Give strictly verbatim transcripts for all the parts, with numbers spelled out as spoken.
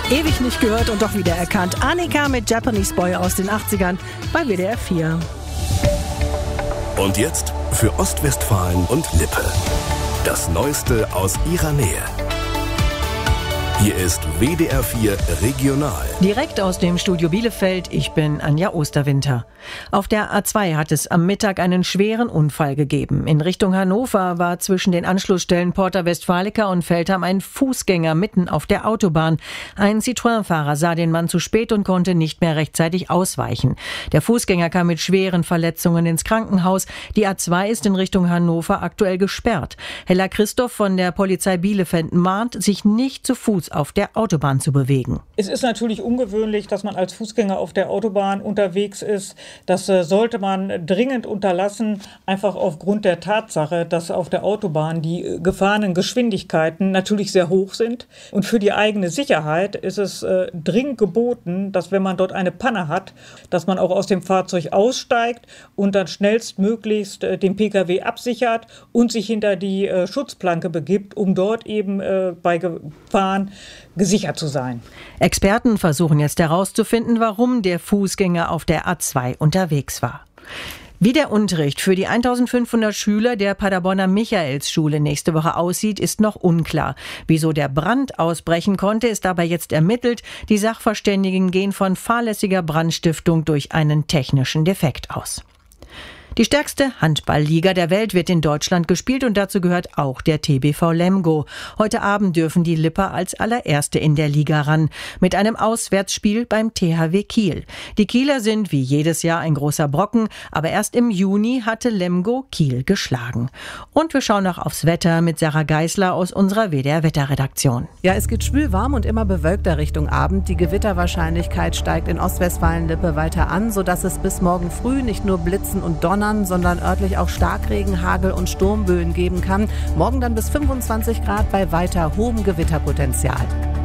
Ewig nicht gehört und doch wieder erkannt. Annika mit Japanese Boy aus den achtzigern bei W D R vier. Und jetzt für Ostwestfalen und Lippe. Das Neueste aus ihrer Nähe. Hier ist W D R vier Regional. Direkt aus dem Studio Bielefeld, ich bin Anja Osterwinter. Auf der A zwei hat es am Mittag einen schweren Unfall gegeben. In Richtung Hannover war zwischen den Anschlussstellen Porta Westfalica und Veltheim ein Fußgänger mitten auf der Autobahn. Ein Citroën-Fahrer sah den Mann zu spät und konnte nicht mehr rechtzeitig ausweichen. Der Fußgänger kam mit schweren Verletzungen ins Krankenhaus. Die A zwei ist in Richtung Hannover aktuell gesperrt. Hella Christoph von der Polizei Bielefeld mahnt, sich nicht zu Fuß auf der Autobahn zu bewegen. Es ist natürlich ungewöhnlich, dass man als Fußgänger auf der Autobahn unterwegs ist. Das äh, sollte man dringend unterlassen, einfach aufgrund der Tatsache, dass auf der Autobahn die äh, gefahrenen Geschwindigkeiten natürlich sehr hoch sind. Und für die eigene Sicherheit ist es äh, dringend geboten, dass wenn man dort eine Panne hat, dass man auch aus dem Fahrzeug aussteigt und dann schnellstmöglichst äh, den Pkw absichert und sich hinter die äh, Schutzplanke begibt, um dort eben äh, bei Gefahren gesichert zu sein. Experten versuchen jetzt herauszufinden, warum der Fußgänger auf der A zwei unterwegs war. Wie der Unterricht für die eintausendfünfhundert Schüler der Paderborner Michaelsschule nächste Woche aussieht, ist noch unklar. Wieso der Brand ausbrechen konnte, ist dabei jetzt ermittelt. Die Sachverständigen gehen von fahrlässiger Brandstiftung durch einen technischen Defekt aus. Die stärkste Handballliga der Welt wird in Deutschland gespielt und dazu gehört auch der T B V Lemgo. Heute Abend dürfen die Lipper als allererste in der Liga ran, mit einem Auswärtsspiel beim T H W Kiel. Die Kieler sind wie jedes Jahr ein großer Brocken, aber erst im Juni hatte Lemgo Kiel geschlagen. Und wir schauen noch aufs Wetter mit Sarah Geisler aus unserer W D R Wetterredaktion. Ja, es geht schwül warm und immer bewölkter Richtung Abend. Die Gewitterwahrscheinlichkeit steigt in Ostwestfalen-Lippe weiter an, sodass es bis morgen früh nicht nur Blitzen und Donnern, sondern örtlich auch Starkregen, Hagel und Sturmböen geben kann. Morgen dann bis fünfundzwanzig Grad bei weiter hohem Gewitterpotenzial.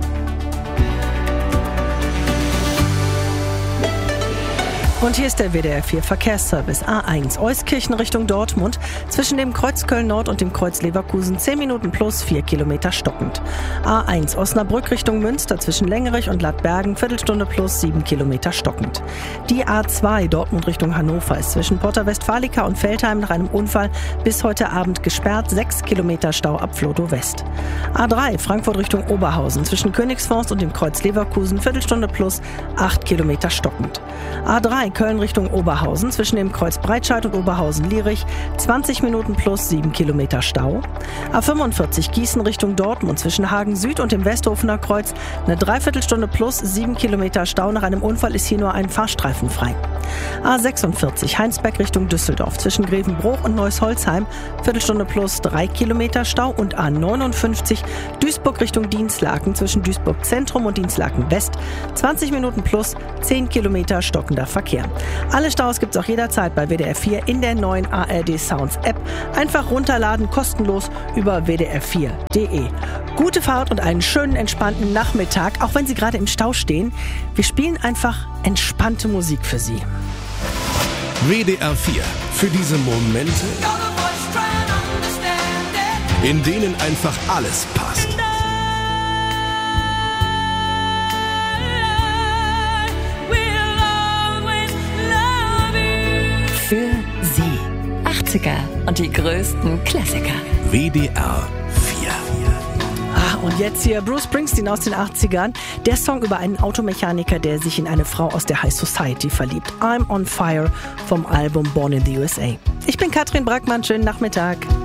Und hier ist der W D R vier Verkehrsservice. A eins Euskirchen Richtung Dortmund. Zwischen dem Kreuz Köln-Nord und dem Kreuz Leverkusen zehn Minuten plus vier Kilometer stockend. A eins Osnabrück Richtung Münster zwischen Längerich und Lattbergen Viertelstunde plus sieben Kilometer stockend. Die A zwei Dortmund Richtung Hannover ist zwischen Porta Westfalica und Veltheim nach einem Unfall bis heute Abend gesperrt. sechs Kilometer Stau ab Vlodow West. A drei Frankfurt Richtung Oberhausen zwischen Königsforst und dem Kreuz Leverkusen Viertelstunde plus acht Kilometer stockend. A drei Köln Richtung Oberhausen zwischen dem Kreuz Breitscheid und Oberhausen-Lierich zwanzig Minuten plus sieben Kilometer Stau. A fünfundvierzig Gießen Richtung Dortmund zwischen Hagen Süd und dem Westhofener Kreuz eine Dreiviertelstunde plus sieben Kilometer Stau. Nach einem Unfall ist hier nur ein Fahrstreifen frei. A sechsundvierzig Heinsberg Richtung Düsseldorf zwischen Grevenbruch und Neuss-Holzheim Viertelstunde plus drei Kilometer Stau. Und A neunundfünfzig Duisburg Richtung Dienstlaken zwischen Duisburg Zentrum und Dienstlaken West zwanzig Minuten plus zehn Kilometer stockender Verkehr. Alle Staus gibt's auch jederzeit bei W D R vier in der neuen A R D Sounds App. Einfach runterladen, kostenlos über w d r vier punkt d e. Gute Fahrt und einen schönen, entspannten Nachmittag, auch wenn Sie gerade im Stau stehen. Wir spielen einfach entspannte Musik für Sie. W D R vier. Für diese Momente, in denen einfach alles passt. Für Sie. achtziger und die größten Klassiker. W D R vier. Ah, und jetzt hier Bruce Springsteen aus den achtzigern. Der Song über einen Automechaniker, der sich in eine Frau aus der High Society verliebt. I'm on Fire vom Album Born in the U S A. Ich bin Katrin Brackmann. Schönen Nachmittag.